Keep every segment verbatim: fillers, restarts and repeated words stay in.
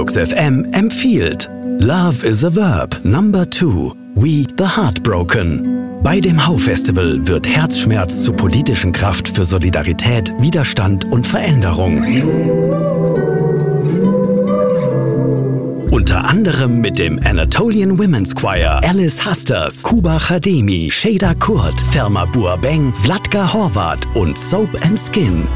Flux F M empfiehlt Love is a Verb Number two, We the Heartbroken. Bei dem Hau-Festival wird Herzschmerz zur politischen Kraft für Solidarität, Widerstand und Veränderung. Unter anderem mit dem Anatolian Women's Choir, Alice Hasters, Kuba Khademi, Shada Kurt, Ferma Buabeng, Vladka Horvat und Soap and Skin.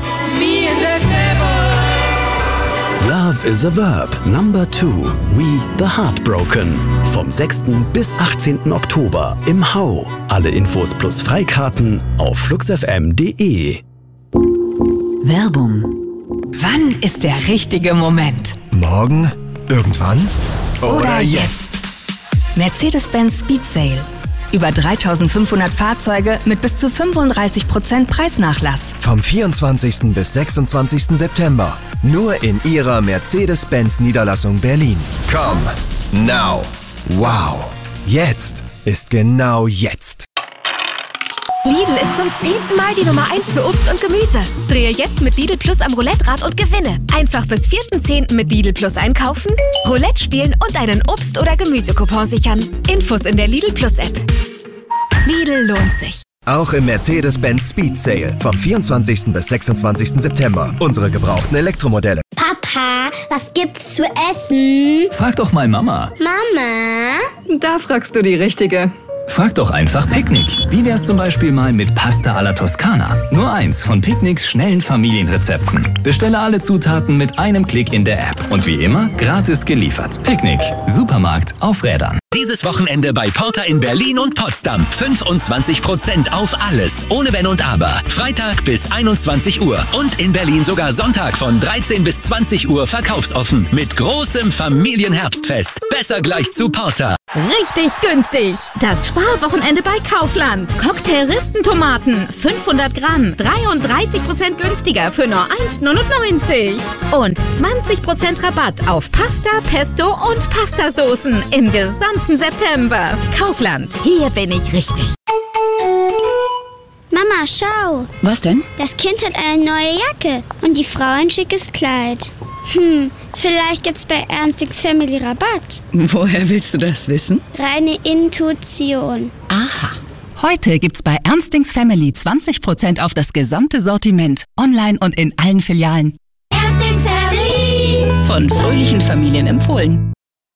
Love is a Verb Number two, We the Heartbroken. Vom sechsten bis achtzehnten Oktober im Hau. Alle Infos plus Freikarten auf fluxfm punkt de. Werbung. Wann ist der richtige Moment? Morgen? Irgendwann? Oder, Oder jetzt? Mercedes-Benz Speed Sale. Über dreitausendfünfhundert Fahrzeuge mit bis zu fünfunddreißig Prozent Preisnachlass. Vom vierundzwanzigsten bis sechsundzwanzigsten September. Nur in Ihrer Mercedes-Benz Niederlassung Berlin. Come now. Wow. Jetzt ist genau jetzt. Lidl ist zum zehnten Mal die Nummer eins für Obst und Gemüse. Drehe jetzt mit Lidl Plus am Roulette-Rad und gewinne. Einfach bis vierten zehnten mit Lidl Plus einkaufen, Roulette spielen und einen Obst- oder Gemüsecoupon sichern. Infos in der Lidl Plus App. Lidl lohnt sich. Auch im Mercedes-Benz Speed Sale vom vierundzwanzigsten bis sechsundzwanzigsten September. Unsere gebrauchten Elektromodelle. Papa, was gibt's zu essen? Frag doch mal Mama. Mama? Da fragst du die Richtige. Frag doch einfach Picknick. Wie wär's zum Beispiel mal mit Pasta alla Toscana? Nur eins von Picknicks schnellen Familienrezepten. Bestelle alle Zutaten mit einem Klick in der App. Und wie immer, gratis geliefert. Picknick. Supermarkt auf Rädern. Dieses Wochenende bei Porter in Berlin und Potsdam. fünfundzwanzig Prozent auf alles. Ohne Wenn und Aber. Freitag bis einundzwanzig Uhr. Und in Berlin sogar Sonntag von dreizehn bis zwanzig Uhr verkaufsoffen. Mit großem Familienherbstfest. Besser gleich zu Porter. Richtig günstig. Das Sparwochenende bei Kaufland. Cocktail-Ristentomaten. fünfhundert Gramm. dreiunddreißig Prozent günstiger für nur eins neunundneunzig. Und zwanzig Prozent Rabatt auf Pasta, Pesto und Pastasoßen im gesamten September. Kaufland. Hier bin ich richtig. Mama, schau. Was denn? Das Kind hat eine neue Jacke und die Frau ein schickes Kleid. Hm, vielleicht gibt's bei Ernstings Family Rabatt. Woher willst du das wissen? Reine Intuition. Aha. Heute gibt's bei Ernstings Family zwanzig Prozent auf das gesamte Sortiment. Online und in allen Filialen. Ernstings Family. Von fröhlichen Familien empfohlen.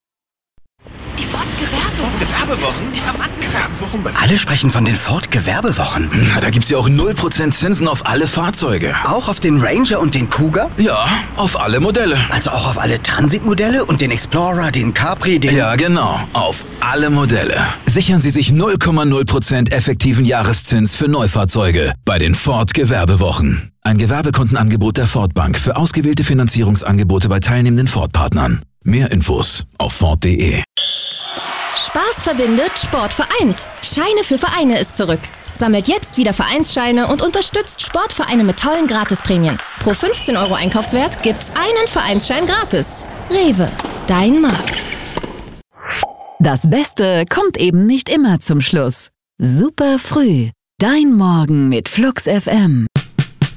Gewerbewochen? Gewerbewochen? Alle sprechen von den Ford-Gewerbewochen. Na, da gibt's ja auch null Prozent Zinsen auf alle Fahrzeuge. Auch auf den Ranger und den Kuga? Ja, auf alle Modelle. Also auch auf alle Transit-Modelle und den Explorer, den Capri, den... Ja, genau. Auf alle Modelle. Sichern Sie sich null Komma null Prozent effektiven Jahreszins für Neufahrzeuge bei den Ford-Gewerbewochen. Ein Gewerbekontenangebot der Ford Bank für ausgewählte Finanzierungsangebote bei teilnehmenden Ford-Partnern. Mehr Infos auf ford punkt de. Spaß verbindet, Sport vereint. Scheine für Vereine ist zurück. Sammelt jetzt wieder Vereinsscheine und unterstützt Sportvereine mit tollen Gratisprämien. Pro fünfzehn Euro Einkaufswert gibt's einen Vereinsschein gratis. Rewe, dein Markt. Das Beste kommt eben nicht immer zum Schluss. Super früh. Dein Morgen mit Flux F M.